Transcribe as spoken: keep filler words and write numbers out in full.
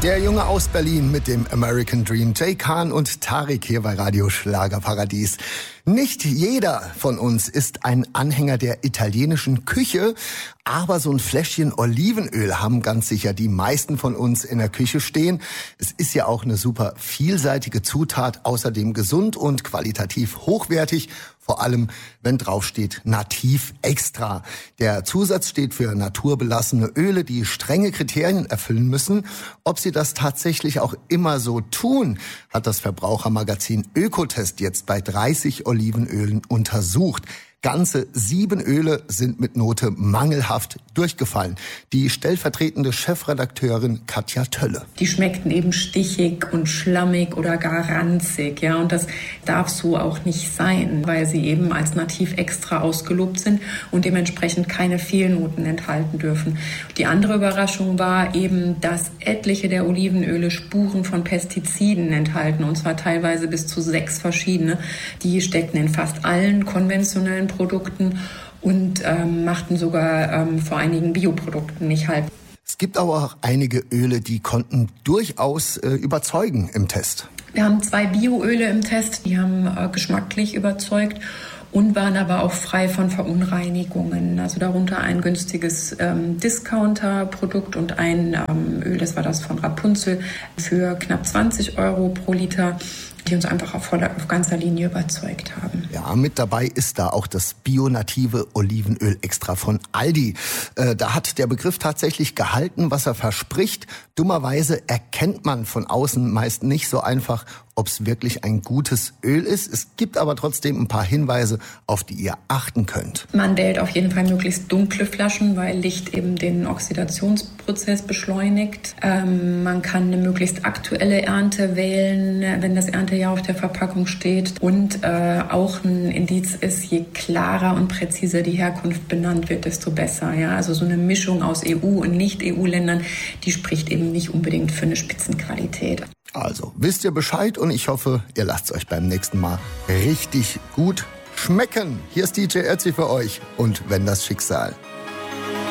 Der Junge aus Berlin mit dem American Dream. Jay Khan und Tarek hier bei Radio Schlagerparadies. Nicht jeder von uns ist ein Anhänger der italienischen Küche, aber so ein Fläschchen Olivenöl haben ganz sicher die meisten von uns in der Küche stehen. Es ist ja auch eine super vielseitige Zutat, außerdem gesund und qualitativ hochwertig. Vor allem, wenn draufsteht Nativ Extra. Der Zusatz steht für naturbelassene Öle, die strenge Kriterien erfüllen müssen. Ob sie das tatsächlich auch immer so tun, hat das Verbrauchermagazin Ökotest jetzt bei dreißig Olivenölen untersucht. Ganze sieben Öle sind mit Note mangelhaft durchgefallen. Die stellvertretende Chefredakteurin Katja Tölle. Die schmeckten eben stichig und schlammig oder gar ranzig, ja, und das darf so auch nicht sein, weil sie eben als Nativ Extra ausgelobt sind und dementsprechend keine Fehlnoten enthalten dürfen. Die andere Überraschung war eben, dass etliche der Olivenöle Spuren von Pestiziden enthalten, und zwar teilweise bis zu sechs verschiedene. Die steckten in fast allen konventionellen Produkten und ähm, machten sogar ähm, vor einigen Bioprodukten nicht halt. Es gibt aber auch einige Öle, die konnten durchaus äh, überzeugen im Test. Wir haben zwei Bioöle im Test, die haben äh, geschmacklich überzeugt und waren aber auch frei von Verunreinigungen. Also darunter ein günstiges ähm, Discounter-Produkt und ein ähm, Öl, das war das von Rapunzel, für knapp zwanzig Euro pro Liter, die uns einfach auf, voller, auf ganzer Linie überzeugt haben. Ja, mit dabei ist da auch das bionative Olivenöl extra von Aldi. Äh, da hat der Begriff tatsächlich gehalten, was er verspricht. Dummerweise erkennt man von außen meist nicht so einfach, ob es wirklich ein gutes Öl ist. Es gibt aber trotzdem ein paar Hinweise, auf die ihr achten könnt. Man wählt auf jeden Fall möglichst dunkle Flaschen, weil Licht eben den Oxidationsprozess beschleunigt. Ähm, man kann eine möglichst aktuelle Ernte wählen, wenn das Erntejahr auf der Verpackung steht. Und äh, auch ein Indiz ist, je klarer und präziser die Herkunft benannt wird, desto besser. Ja? Also so eine Mischung aus E U- und Nicht-E U-Ländern, die spricht eben nicht unbedingt für eine Spitzenqualität. Also, wisst ihr Bescheid und ich hoffe, ihr lasst euch beim nächsten Mal richtig gut schmecken. Hier ist D J Ötzi für euch und wenn das Schicksal.